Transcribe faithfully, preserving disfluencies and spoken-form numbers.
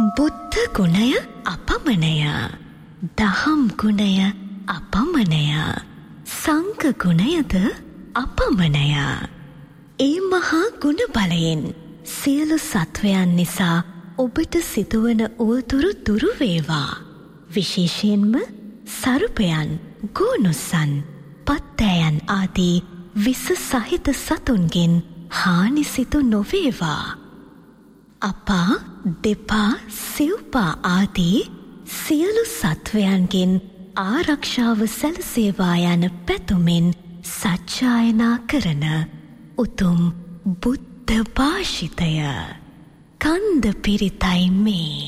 බුද්ධ ගුණය අපමණය, දහම් ගුණය අපමණය, සංඝ ගුණයද අපමණය. ඒ මහා ගුණ බලයෙන් සියලු සත්වයන් නිසා ඔබට සිදුවන උවදුරු දුරු වේවා. විශේෂයෙන්ම සරුපයන්, ගෝනුස්සන්, පත්තෑයන් ආදී විස සහිත සතුන්ගෙන් හානි සිදු නොවේවා. අපා, දෙපා, සිව්පා ආදී සියලු සත්වයන්ගෙන් ආරක්ෂාව සැලසේවා යන පැතුමෙන් සජ්ජායනා කරන උතුම් බුද්ධ භාෂිතය කන්ද පිරිතයි මේ.